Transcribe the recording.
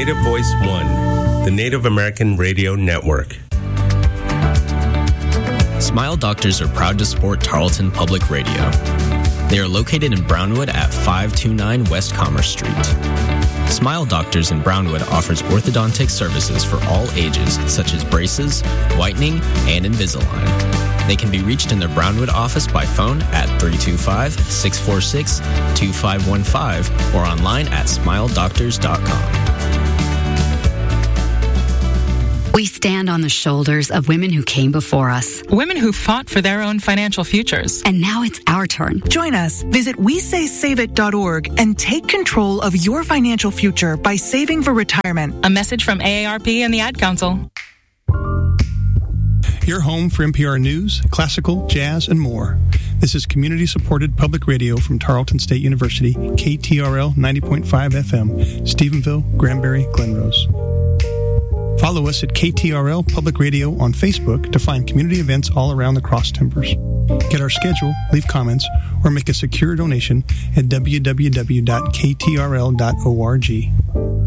Native Voice One, the Native American Radio Network. Smile Doctors are proud to support Tarleton Public Radio. They are located in Brownwood at 529 West Commerce Street. Smile Doctors in Brownwood offers orthodontic services for all ages, such as braces, whitening, and Invisalign. They can be reached in their Brownwood office by phone at 325-646-2515 or online at smiledoctors.com. We stand on the shoulders of women who came before us. Women who fought for their own financial futures. And now it's our turn. Join us. Visit WeSaySaveIt.org and take control of your financial future by saving for retirement. A message from AARP and the Ad Council. Your home for NPR News, classical, jazz, and more. This is community-supported public radio from Tarleton State University, KTRL 90.5 FM, Stephenville, Granbury, Glenrose. Follow us at KTRL Public Radio on Facebook to find community events all around the Cross Timbers. Get our schedule, leave comments, or make a secure donation at www.ktrl.org.